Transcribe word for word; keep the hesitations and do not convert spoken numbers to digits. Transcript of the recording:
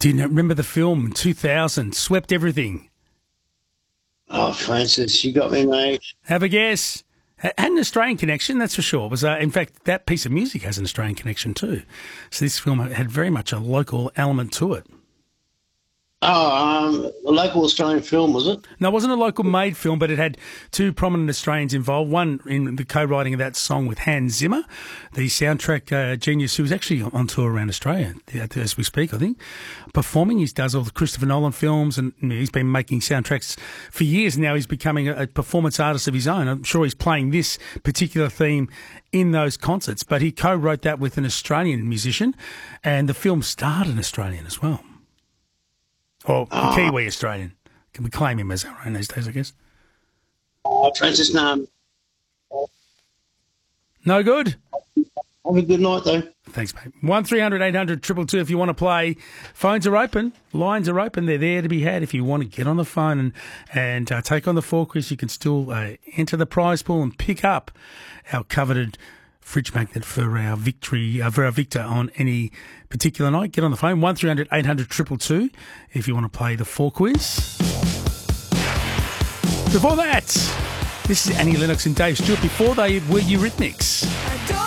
Do you know- remember the film two thousand, Swept Everything? Oh, Francis, you got me, mate. Have a guess. Had an Australian connection, that's for sure. It was uh, in fact, that piece of music has an Australian connection too. So this film had very much a local element to it. Oh, um, a local Australian film, was it? No, it wasn't a local made film, but it had two prominent Australians involved. One in the co-writing of that song with Hans Zimmer, the soundtrack uh, genius, who's actually on tour around Australia as we speak, I think, performing. He does all the Christopher Nolan films, and he's been making soundtracks for years now. He's becoming a, a performance artist of his own. I'm sure he's playing this particular theme in those concerts, but he co-wrote that with an Australian musician, and the film starred an Australian as well. Or Oh. Kiwi Australian. Can we claim him as our own these days, I guess? Oh, Francis, no. No good? Have a good night, though. Thanks, mate. one three hundred eight hundred two two two if you want to play. Phones are open. Lines are open. They're there to be had. If you want to get on the phone and, and uh, take on the four quiz, you can still uh, enter the prize pool and pick up our coveted fridge magnet for our victory, uh, for our victor on any particular night. Get on the phone, one three hundred eight hundred two two two if you want to play the four quiz. Before that, this is Annie Lennox and Dave Stewart before they were Eurythmics.